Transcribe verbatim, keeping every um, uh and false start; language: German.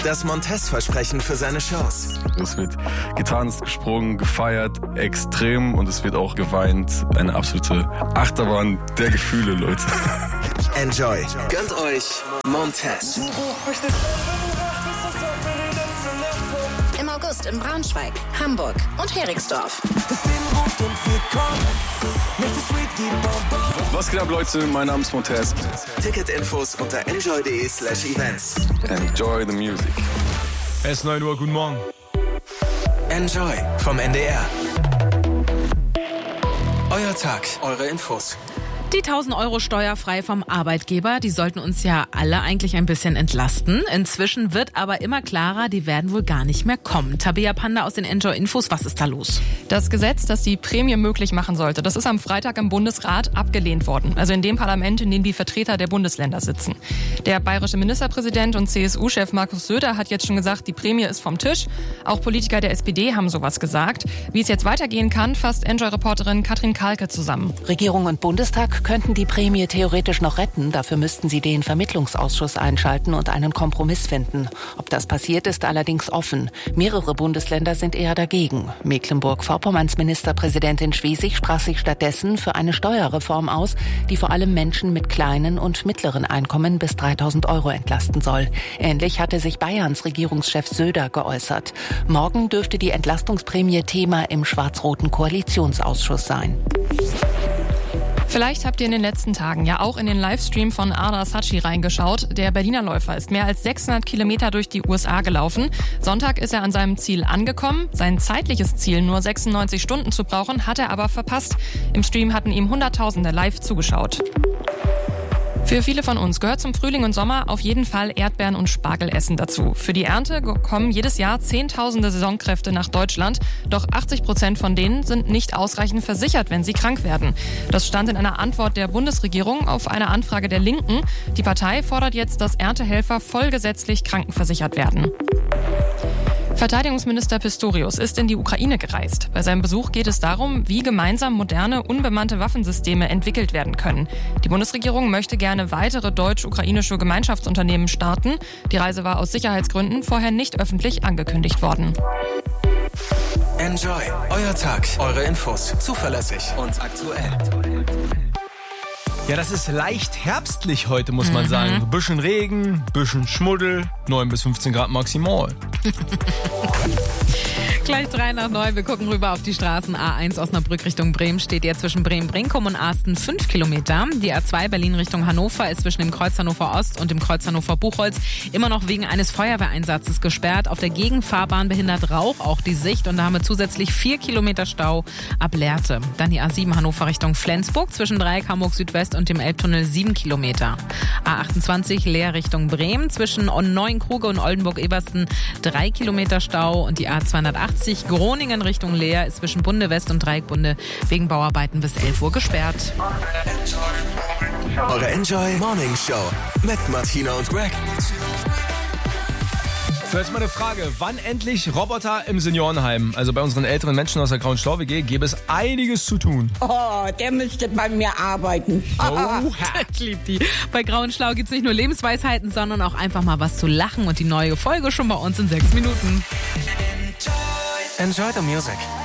Das Montez-Versprechen für seine Shows. Es wird getanzt, gesprungen, gefeiert, extrem, und es wird auch geweint. Eine absolute Achterbahn der Gefühle, Leute. Enjoy. Gönnt euch Montez. Im August in Braunschweig, Hamburg und Heringsdorf. Was geht ab, Leute? Mein Name ist Montez. Ticketinfos unter enjoy.de slash events. Enjoy the music. Es ist neun Uhr, guten Morgen. Enjoy vom N D R. Euer Tag, eure Infos. Die tausend Euro steuerfrei vom Arbeitgeber, die sollten uns ja alle eigentlich ein bisschen entlasten. Inzwischen wird aber immer klarer, die werden wohl gar nicht mehr kommen. Tabea Panda aus den Enjoy Infos, was ist da los? Das Gesetz, das die Prämie möglich machen sollte, das ist am Freitag im Bundesrat abgelehnt worden. Also in dem Parlament, in dem die Vertreter der Bundesländer sitzen. Der bayerische Ministerpräsident und C S U-Chef Markus Söder hat jetzt schon gesagt, die Prämie ist vom Tisch. Auch Politiker der S P D haben sowas gesagt. Wie es jetzt weitergehen kann, fasst Enjoy-Reporterin Katrin Kalke zusammen. Regierung und Bundestag könnten die Prämie theoretisch noch retten. Dafür müssten sie den Vermittlungsausschuss einschalten und einen Kompromiss finden. Ob das passiert, ist allerdings offen. Mehrere Bundesländer sind eher dagegen. Mecklenburg-Vorpommerns Ministerpräsidentin Schwesig sprach sich stattdessen für eine Steuerreform aus, die vor allem Menschen mit kleinen und mittleren Einkommen bis dreitausend Euro entlasten soll. Ähnlich hatte sich Bayerns Regierungschef Söder geäußert. Morgen dürfte die Entlastungsprämie Thema im schwarz-roten Koalitionsausschuss sein. Vielleicht habt ihr in den letzten Tagen ja auch in den Livestream von Arda Sachi reingeschaut. Der Berliner Läufer ist mehr als sechshundert Kilometer durch die U S A gelaufen. Sonntag ist er an seinem Ziel angekommen. Sein zeitliches Ziel, nur sechsundneunzig Stunden zu brauchen, hat er aber verpasst. Im Stream hatten ihm Hunderttausende live zugeschaut. Für viele von uns gehört zum Frühling und Sommer auf jeden Fall Erdbeeren und Spargelessen dazu. Für die Ernte kommen jedes Jahr Zehntausende Saisonkräfte nach Deutschland. Doch achtzig Prozent von denen sind nicht ausreichend versichert, wenn sie krank werden. Das stand in einer Antwort der Bundesregierung auf eine Anfrage der Linken. Die Partei fordert jetzt, dass Erntehelfer vollgesetzlich krankenversichert werden. Verteidigungsminister Pistorius ist in die Ukraine gereist. Bei seinem Besuch geht es darum, wie gemeinsam moderne, unbemannte Waffensysteme entwickelt werden können. Die Bundesregierung möchte gerne weitere deutsch-ukrainische Gemeinschaftsunternehmen starten. Die Reise war aus Sicherheitsgründen vorher nicht öffentlich angekündigt worden. Enjoy. Euer Tag, eure Infos. Zuverlässig und aktuell. Ja, das ist leicht herbstlich heute, muss man sagen. Ein bisschen Regen, bisschen Schmuddel, neun bis fünfzehn Grad maximal. Gleich drei nach neun. Wir gucken rüber auf die Straßen. A eins Osnabrück Richtung Bremen steht jetzt zwischen Bremen-Brinkum und Asten fünf Kilometer. Die A zwei Berlin Richtung Hannover ist zwischen dem Kreuz Hannover Ost und dem Kreuz Hannover Buchholz immer noch wegen eines Feuerwehreinsatzes gesperrt. Auf der Gegenfahrbahn behindert Rauch auch die Sicht und da haben wir zusätzlich vier Kilometer Stau ab Lehrte. Dann die A sieben Hannover Richtung Flensburg zwischen Dreieck Hamburg Südwest und dem Elbtunnel sieben Kilometer. A achtundzwanzig Leer Richtung Bremen zwischen Neuenkruge und Oldenburg-Ebersten drei Kilometer Stau und die A zweihundertachtzig Groningen Richtung Leer ist zwischen Bunde West und Dreieckbunde wegen Bauarbeiten bis elf Uhr gesperrt. Eure Enjoy Morning Show mit Martina und Greg. So, jetzt mal eine Frage. Wann endlich Roboter im Seniorenheim? Also bei unseren älteren Menschen aus der Grauenschlau-W G gäbe es einiges zu tun. Oh, der müsste bei mir arbeiten. Oh, ich lieb die. Bei Grauenschlau gibt's nicht nur Lebensweisheiten, sondern auch einfach mal was zu lachen. Und die neue Folge schon bei uns in sechs Minuten. Enjoy the music.